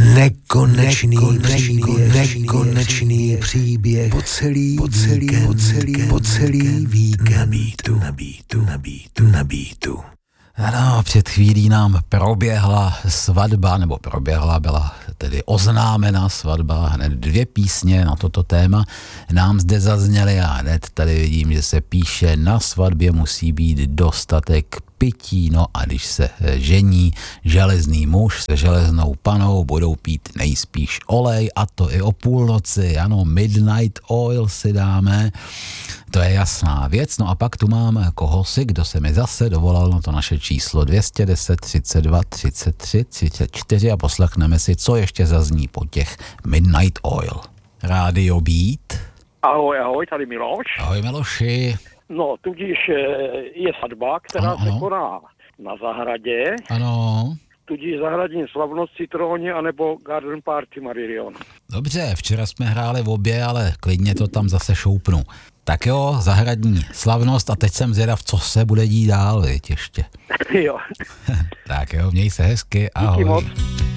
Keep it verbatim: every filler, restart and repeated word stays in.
Nekonečný, nekonečný, nekonečný příběh po celý, po celý, po celý, po celý víkend na beatu, na beatu, na beatu, na beatu. Ano, před chvílí nám proběhla svatba, nebo proběhla, byla tedy oznámena svatba, hned dvě písně na toto téma nám zde zazněly a hned tady vidím, že se píše, na svatbě musí být dostatek pití, no a když se žení železný muž se železnou panou, budou pít nejspíš olej, a to i o půlnoci, ano, midnight oil si dáme, to je jasná věc. No a pak tu máme kohosi, kdo se mi zase dovolal na to naše číslo dvě stě deset, třicet dva, třicet tři, třicet čtyři a poslechneme si, co ještě zazní po těch midnight oil. Rádio Beat. Ahoj, ahoj, tady Miloš. Ahoj Miloši. No, tudíž je svatba, která ano, se ano. koná na zahradě, Ano. tudíž zahradní slavnost Citróně anebo Garden Party Marilion. Dobře, včera jsme hráli v obě, ale klidně to tam zase šoupnu. Tak jo, zahradní slavnost a teď jsem zvědav, co se bude dít dál, viď, ještě. Jo. Tak jo, měj se hezky, ahoj. Díky moc.